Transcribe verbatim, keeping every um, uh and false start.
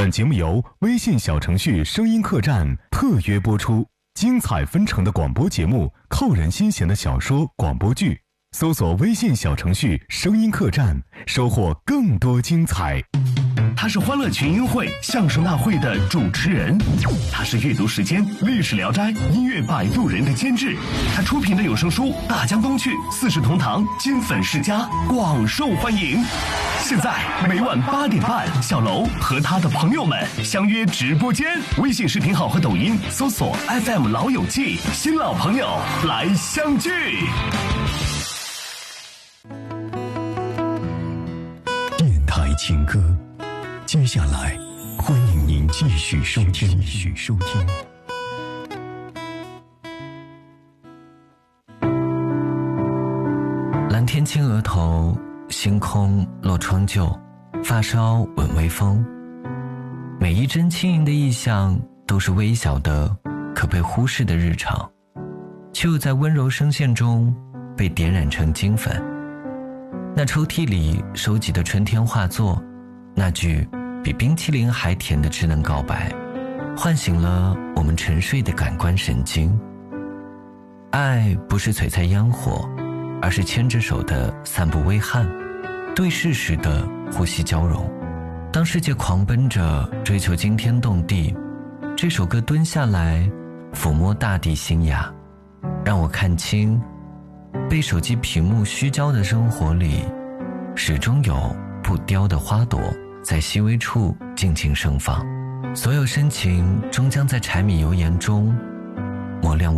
本节目由微信小程序声音客栈特约播出，精彩纷呈的广播节目，扣人心弦的小说广播剧，搜索微信小程序声音客栈，收获更多精彩。 他是欢乐群英会相声大会的主持人，他是阅读时间历史聊斋音乐摆渡人的监制，他出品的有声书《大江东去》《四世同堂》《金粉世家》广受欢迎。现在每晚八点半，小楼和他的朋友们相约直播间，微信视频号和抖音搜索 F M 老友记，新老朋友来相聚。 电台情歌，接下来欢迎您继续收听。继续收听。 蓝天青额头，星空落窗旧，发梢吻微风。每一帧轻盈的意象，都是微小的可被忽视的日常，却又在温柔声线中被点染成金粉。那抽屉里收集的春天画作，那句比冰淇淋还甜的稚嫩告白，唤醒了我们沉睡的感官神经。爱不是璀璨烟火，而是牵着手的散步微汗，对视时的呼吸交融。当世界狂奔着追求惊天动地，这首歌蹲下来抚摸大地新芽，让我看清被手机屏幕虚焦的生活里，始终有不凋的花朵在细微处静静盛放。所有深情终将在柴米油盐中磨亮